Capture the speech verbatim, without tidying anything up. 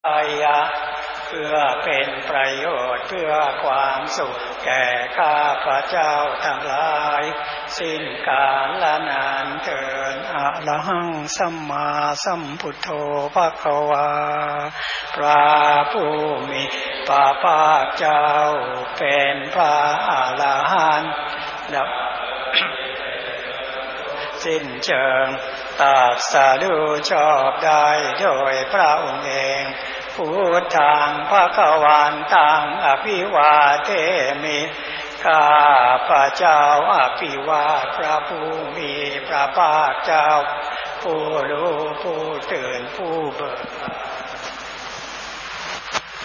อายะเพื่อเป็นประโยชน์เพื่อความสุขแก่ข้าพเจ้าทั้งหลายสิ้นกาลละนานเถิดอะระหังสัมมาสัมพุทโธภควาพระผู้มีพระภาคเจ้าเป็นพระอรหันต์สิ้นเชิงตรัสรู้ชอบได้โดยพระองค์เองพุทธังภควันตังอภิวาเทมิข้าพระเจ้าอภิวาทพระผู้มีพระภาคเจ้าผู้รู้ผู้ตื่นผู้เบิกบาน